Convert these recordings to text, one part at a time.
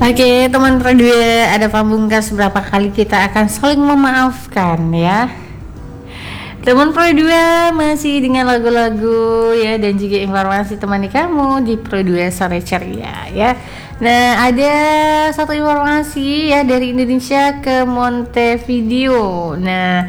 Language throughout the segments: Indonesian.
Oke, teman Pro 2, ada pamungkas berapa kali kita akan saling memaafkan ya. Teman Pro 2 masih dengan lagu-lagu ya dan juga informasi temani kamu di Pro 2 Sore Ceria ya. Nah, ada satu informasi ya dari Indonesia ke Montevideo. Nah,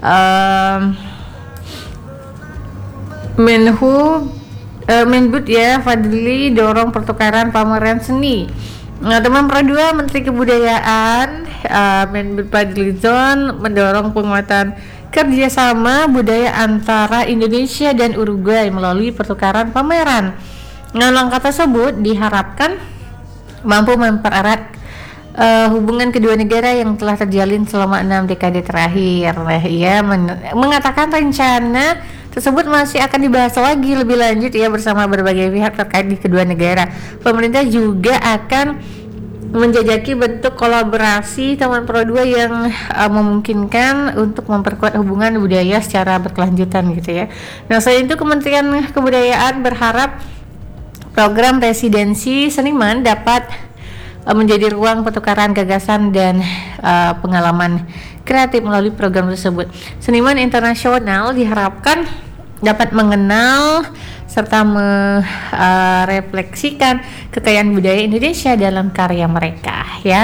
Menhub ya Fadli dorong pertukaran pameran seni. Nah, teman Pro 2, Menteri Kebudayaan Menhub Fadlizon mendorong penguatan kerjasama budaya antara Indonesia dan Uruguay melalui pertukaran pameran. Nah, langkah tersebut diharapkan mampu mempererat hubungan kedua negara yang telah terjalin selama 6 dekade terakhir. Nah, ia mengatakan rencana tersebut masih akan dibahas lagi lebih lanjut ya bersama berbagai pihak terkait di kedua negara. Pemerintah juga akan menjajaki bentuk kolaborasi teman Pro 2 yang memungkinkan untuk memperkuat hubungan budaya secara berkelanjutan gitu ya. Nah, selain itu Kementerian Kebudayaan berharap program residensi seniman dapat menjadi ruang pertukaran gagasan dan pengalaman kreatif melalui program tersebut. Seniman internasional diharapkan dapat mengenal serta merefleksikan kekayaan budaya Indonesia dalam karya mereka ya.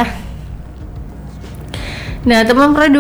Nah, teman Pro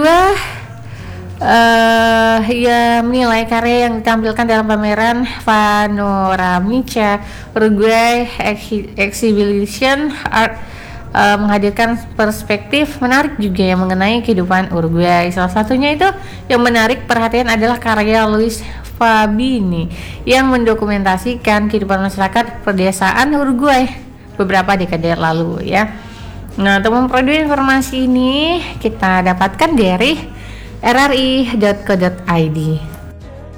2 ia menilai karya yang ditampilkan dalam pameran Panoramica Uruguay Exhibition Art menghadirkan perspektif menarik juga yang mengenai kehidupan Uruguay. Salah satunya itu yang menarik perhatian adalah karya Luis Fabini yang mendokumentasikan kehidupan masyarakat pedesaan Uruguay beberapa dekade lalu ya. Nah, teman Pro 2, informasi ini kita dapatkan dari rri.co.id.